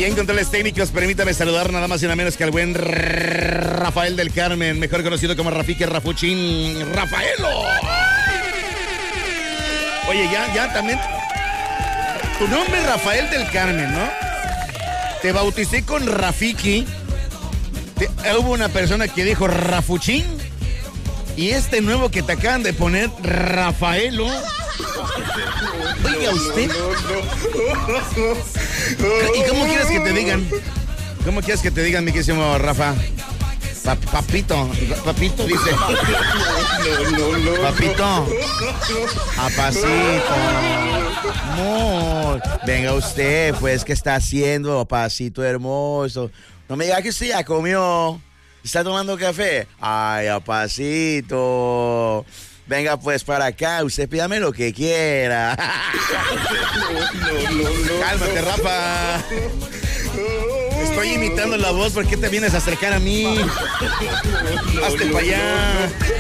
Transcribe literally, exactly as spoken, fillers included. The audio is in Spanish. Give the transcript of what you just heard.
Allá en controles técnicos, permítame saludar nada más y nada menos que al buen Rafael del Carmen, mejor conocido como Rafiki Rafuchín. ¡Rafaelo! Oye, ya, ya también. Tu nombre es Rafael del Carmen, ¿no? Te bauticé con Rafiki. Te, hubo una persona que dijo Rafuchín. Y este nuevo que te acaban de poner, Rafaelo. Oiga usted. ¿Y cómo quieres que te digan? ¿Cómo quieres que te digan, mi querísimo Rafa? Pa papito, papito dice. Papito. Apacito. Amor. Venga usted, pues, ¿qué está haciendo, apacito hermoso? No me diga que usted ya comió. ¿Está tomando café? Ay, apacito. Venga pues para acá, usted pídame lo que quiera. Cálmate, Rafa. Estoy imitando la voz, ¿por qué te vienes a acercar a mí? Hazte para allá.